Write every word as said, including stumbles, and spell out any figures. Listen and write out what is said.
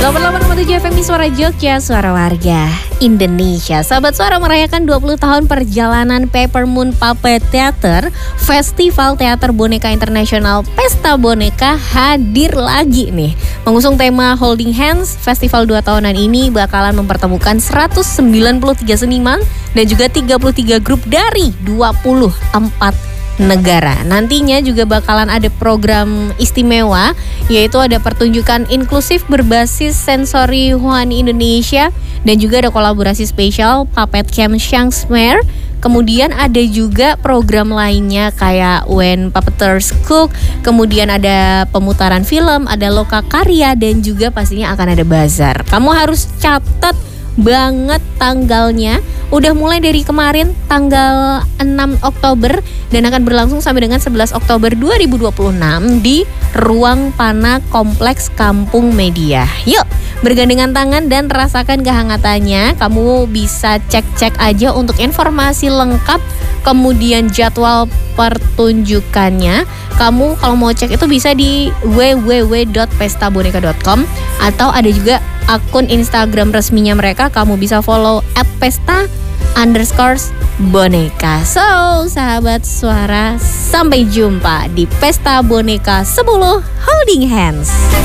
delapan puluh delapan koma tujuh F M di Suara Jogja, Suara Warga Indonesia. Sahabat Suara merayakan dua puluh tahun perjalanan Peppermoon Puppet Theater. Festival Teater Boneka Internasional Pesta Boneka hadir lagi nih. Mengusung tema Holding Hands, festival dua tahunan ini bakalan mempertemukan seratus sembilan puluh tiga seniman dan juga tiga puluh tiga grup dari dua puluh empat negara. Nantinya juga bakalan ada program istimewa, yaitu ada pertunjukan inklusif berbasis sensori Hwani Indonesia dan juga ada kolaborasi spesial Puppet Camp Shangsmer. Kemudian ada juga program lainnya kayak When Puppeteers Cook, kemudian ada pemutaran film, ada loka karya dan juga pastinya akan ada bazar. Kamu harus catat banget tanggalnya. Udah mulai dari kemarin tanggal enam Oktober dan akan berlangsung sampai dengan sebelas Oktober dua ribu dua puluh enam di Ruang Pana Kompleks Kampung Media. Yuk, bergandengan tangan dan rasakan kehangatannya. Kamu bisa cek-cek aja untuk informasi lengkap, kemudian jadwal pertunjukannya. Kamu kalau mau cek itu bisa di w w w dot pesta boneka dot com atau ada juga akun Instagram resminya mereka. Kamu bisa follow at pesta underscore boneka. So, sahabat Suara, sampai jumpa di Pesta Boneka sepuluh Holding Hands.